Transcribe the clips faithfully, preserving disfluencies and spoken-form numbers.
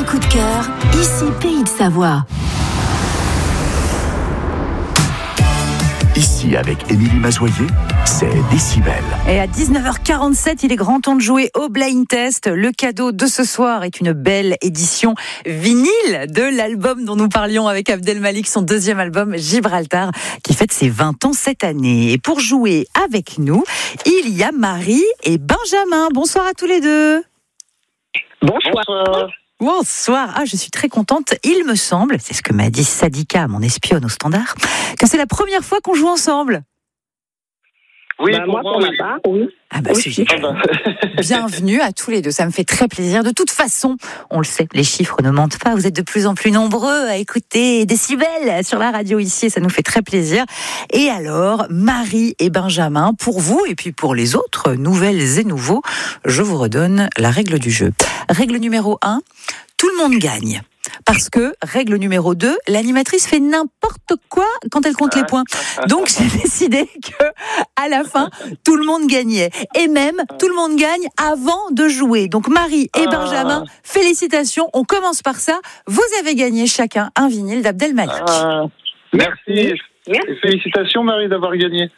coup de cœur, ici Pays de Savoie. Ici, avec Émilie Mazoyer, c'est Décibel. Et à dix-neuf heures quarante-sept, il est grand temps de jouer au Blind Test. Le cadeau de ce soir est une belle édition vinyle de l'album dont nous parlions avec Abdel Malik, son deuxième album Gibraltar, qui fête ses vingt ans cette année. Et pour jouer avec nous, il y a Marie et Benjamin. Bonsoir à tous les deux. Bonsoir. Bonsoir. Bonsoir. Ah, je suis très contente. Il me semble, c'est ce que m'a dit Sadika, mon espionne au standard, que c'est la première fois qu'on joue ensemble. Oui, bah, pour moi, pour ma part, oui. Ah bah, oui. c'est génial. Bienvenue à tous les deux, ça me fait très plaisir. De toute façon, on le sait, les chiffres ne mentent pas. Vous êtes de plus en plus nombreux à écouter Décibel sur la radio ici, et ça nous fait très plaisir. Et alors, Marie et Benjamin, pour vous et puis pour les autres, nouvelles et nouveaux, je vous redonne la règle du jeu. Règle numéro un, tout le monde gagne. Parce que, règle numéro deux, l'animatrice fait n'importe quoi quand elle compte les points. Donc, j'ai décidé que, à la fin, tout le monde gagnait. Et même, tout le monde gagne avant de jouer. Donc, Marie et Benjamin, félicitations. On commence par ça. Vous avez gagné chacun un vinyle d'Abdel Malik. Ah, merci. Merci. Et félicitations, Marie, d'avoir gagné.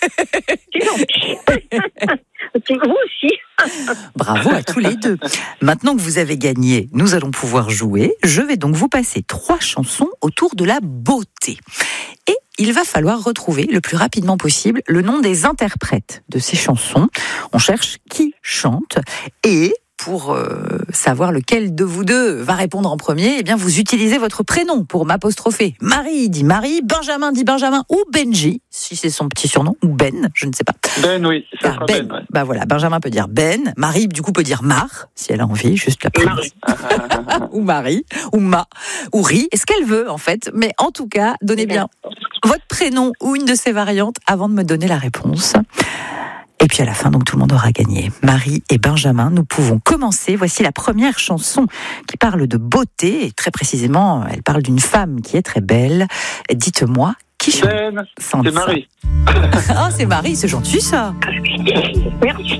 C'est vous aussi. Bravo à tous les deux. Maintenant que vous avez gagné, nous allons pouvoir jouer. Je vais donc vous passer trois chansons autour de la beauté. Et il va falloir retrouver le plus rapidement possible le nom des interprètes de ces chansons. On cherche qui chante et pour euh, savoir lequel de vous deux va répondre en premier, eh bien vous utilisez votre prénom pour m'apostropher. Marie dit Marie, Benjamin dit Benjamin ou Benji, si c'est son petit surnom, ou Ben, je ne sais pas. Ben, oui. Ça ah, sera Ben, Ben ouais. Bah voilà, Benjamin peut dire Ben, Marie du coup peut dire Mar, si elle a envie, juste la prénom. Ou Marie, ou Ma, ou Ri, ce qu'elle veut en fait. Mais en tout cas, donnez bien votre prénom ou une de ces variantes avant de me donner la réponse. Et puis à la fin, donc tout le monde aura gagné. Marie et Benjamin, nous pouvons commencer. Voici la première chanson qui parle de beauté. Et très précisément, elle parle d'une femme qui est très belle. Dites-moi, qui chante Ben, c'est Marie. Ah, c'est Marie, c'est gentil ça. Merci.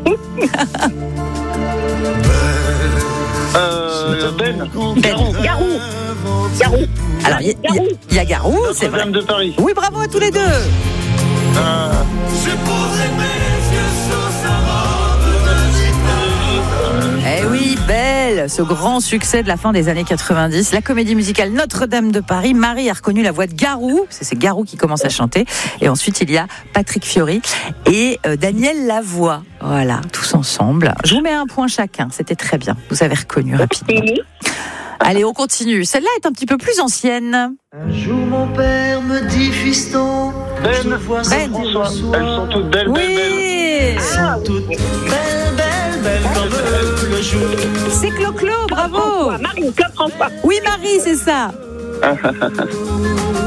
euh, Ben. Ben. Garou. Garou. Alors, il y, y, y a Garou, c'est vrai. Notre-Dame de Paris. Oui, bravo à tous les deux. Euh... Eh oui, Belle, ce grand succès de la fin des années quatre-vingt-dix, la comédie musicale Notre-Dame de Paris. Marie a reconnu la voix de Garou, c'est, c'est Garou qui commence à chanter. Et ensuite, il y a Patrick Fiori et euh, Daniel Lavoie. Voilà, tous ensemble. Je vous mets un point chacun, c'était très bien. Vous avez reconnu rapidement. Allez, on continue. Celle-là est un petit peu plus ancienne. Un jour, mon père me dit, fiston, Ben, je vois Ben. François. Elles sont toutes belles, Oui, belles, belles. Elles sont toutes belles, belles, belles comme le jour. c'est Clo-Clo, bravo. Marie, Claude François. Oui, Marie, c'est ça.